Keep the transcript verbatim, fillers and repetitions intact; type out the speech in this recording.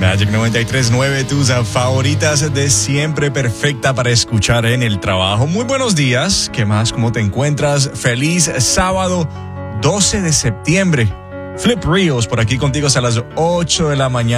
Magic noventa y tres punto nueve, tus favoritas de siempre, perfecta para escuchar en el trabajo. Muy buenos días, ¿qué más? ¿Cómo te encuentras? Feliz sábado doce de septiembre. Flip Reels por aquí contigo hasta las ocho de la mañana.